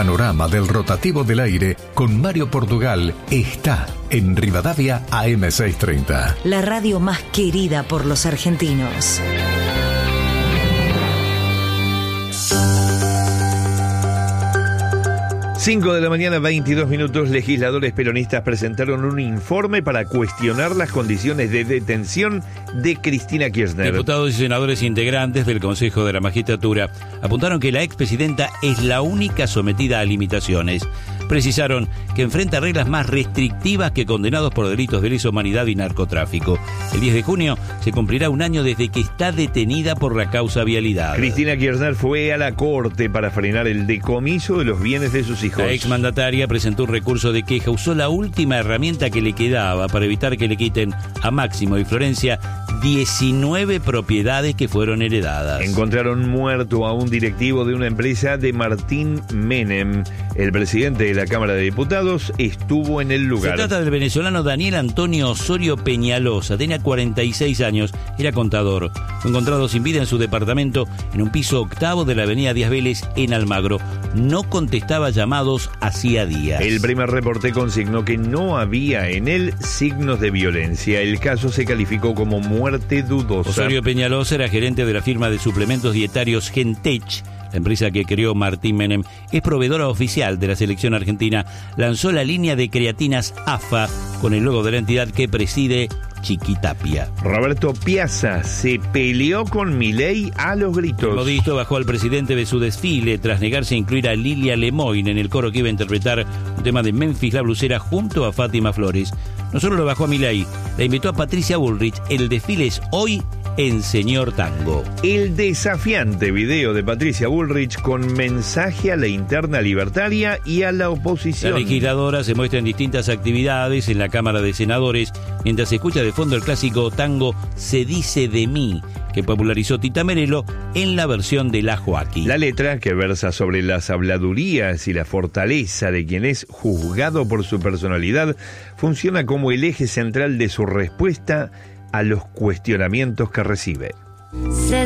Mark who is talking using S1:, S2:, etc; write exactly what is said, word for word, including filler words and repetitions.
S1: panorama del rotativo del aire con Mario Portugal está en Rivadavia A M seiscientos treinta.
S2: La radio más querida por los argentinos.
S3: cinco de la mañana, veintidós minutos. Legisladores peronistas presentaron un informe para cuestionar las condiciones de detención de Cristina Kirchner.
S4: Diputados y senadores integrantes del Consejo de la Magistratura apuntaron que la expresidenta es la única sometida a limitaciones. Precisaron que enfrenta reglas más restrictivas que condenados por delitos de lesa humanidad y narcotráfico. El diez de junio se cumplirá un año desde que está detenida por la causa vialidad.
S3: Cristina Kirchner fue a la corte para frenar el decomiso de los bienes de sus hijos.
S4: La exmandataria presentó un recurso de queja, usó la última herramienta que le quedaba para evitar que le quiten a Máximo y Florencia diecinueve propiedades que fueron heredadas.
S3: Encontraron muerto a un directivo de una empresa de Martín Menem. El presidente de la Cámara de Diputados estuvo en el lugar.
S4: Se trata del venezolano Daniel Antonio Osorio Peñalosa. Tenía cuarenta y seis años, era contador. Fue encontrado sin vida en su departamento en un piso octavo de la avenida Díaz Vélez en Almagro. No contestaba llamados hacía días.
S3: El primer reporte consignó que no había en él signos de violencia. El caso se calificó como muerte dudosa.
S4: Osorio Peñalosa era gerente de la firma de suplementos dietarios Gentech, la empresa que creó Martín Menem. Es proveedora oficial de la selección argentina. Lanzó la línea de creatinas A F A con el logo de la entidad que preside Chiquitapia.
S3: Roberto Piazza se peleó con Milei a los gritos.
S4: El modisto bajó al presidente de su desfile tras negarse a incluir a Lilia Lemoyne en el coro que iba a interpretar un tema de Memphis la Blusera junto a Fátima Flores. No solo lo bajó a Milei, la invitó a Patricia Bullrich. El desfile es hoy en Señor Tango.
S3: El desafiante video de Patricia Bullrich con mensaje a la interna libertaria y a la oposición.
S4: La legisladora se muestra en distintas actividades en la Cámara de Senadores mientras se escucha de fondo el clásico tango Se dice de mí, que popularizó Tita Merelo en la versión de La Joaquí.
S3: La letra, que versa sobre las habladurías y la fortaleza de quien es juzgado por su personalidad, funciona como el eje central de su respuesta a los cuestionamientos que recibe.